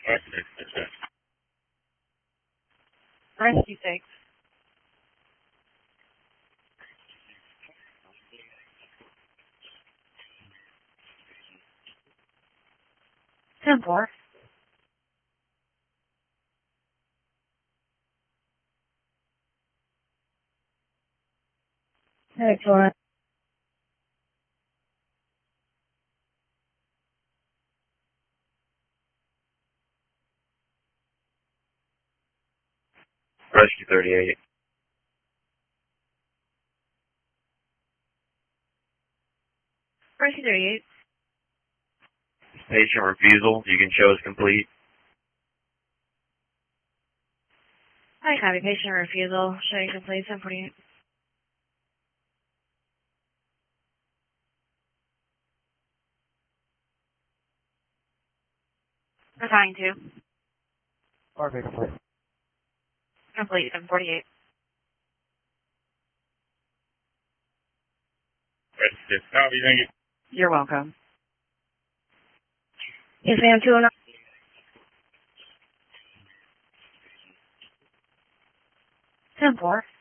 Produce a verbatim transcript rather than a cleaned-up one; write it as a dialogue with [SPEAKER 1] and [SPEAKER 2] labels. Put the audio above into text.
[SPEAKER 1] Rescue six. ten four. Excellent.
[SPEAKER 2] Rescue thirty-eight.
[SPEAKER 1] Rescue thirty-eight.
[SPEAKER 2] Patient refusal, you can show as complete.
[SPEAKER 1] I copy. Patient refusal. Showing complete. ten forty-eight. Assigned to.
[SPEAKER 3] R V complete.
[SPEAKER 1] Complete. seven forty-eight.
[SPEAKER 2] Rescue six, copy, thank you.
[SPEAKER 1] You're welcome. Yes, ma'am. two oh nine. ten four.